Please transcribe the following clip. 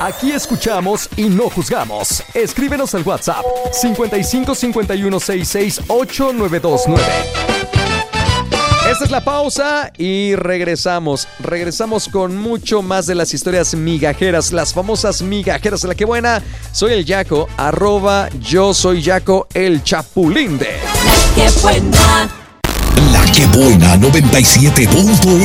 Aquí escuchamos y no juzgamos. Escríbenos al WhatsApp 55 51 66 8929. Esta es la pausa y regresamos. Regresamos con mucho más de las historias migajeras, las famosas migajeras de La Que Buena. Soy el Yaco, @yo soy Yaco, el Chapulín de La Que Buena. La Que Buena 97.1